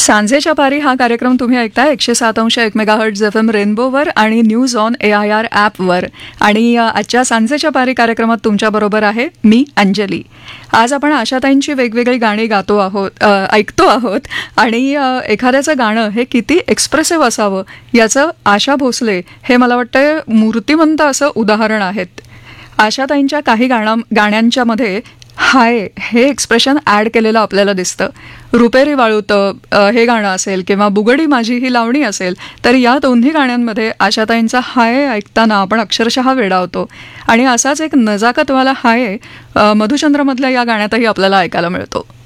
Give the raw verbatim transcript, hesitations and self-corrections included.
सांजेच्या पारी हा कार्यक्रम तुम्ही ऐकताय एकशे सात अंश एक मेगाहर्ट्झ एफ एम रेनबोवर आणि news on A I R ॲपवर. आणि आजच्या सांजेच्या पारी कार्यक्रमात तुमच्याबरोबर आहे मी अंजली. आज आपण आशाताईंची वेगवेगळी गाणी गातो आहोत ऐकतो आहोत आणि एखाद्याचं गाणं हे किती एक्सप्रेसिव्ह असावं याचं आशा भोसले हे मला वाटतं मूर्तिमंत असं उदाहरण आहेत. आशाताईंच्या काही गाणं गाण्यांच्या मध्ये हाय हे एक्सप्रेशन ॲड केलेलं आपल्याला दिसतं. रुपेरी वाळूत हे गाणं असेल किंवा बुगडी माझी ही लावणी असेल तर या दोन्ही गाण्यांमध्ये आशाताईंचा हाय ऐकताना आपण अक्षरशः वेडावतो. आणि असाच एक नजाकतवाला हाय मधुचंद्रमधल्या या गाण्यातही आपल्याला ऐकायला मिळतो.